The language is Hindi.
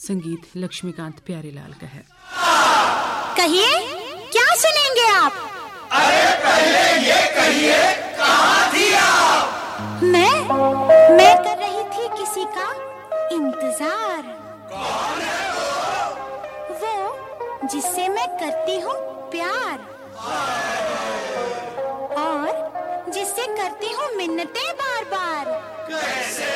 संगीत लक्ष्मीकांत प्यारेलाल का है। कहिए, क्या सुनेंगे आप? अरे पहले ये कहिए, कहाँ थी आप? मैं कर रही थी किसी का इंतजार। कौन है वो जिससे मैं करती हूँ प्यार और जिससे करती हूँ मिन्नतें बार बार। कैसे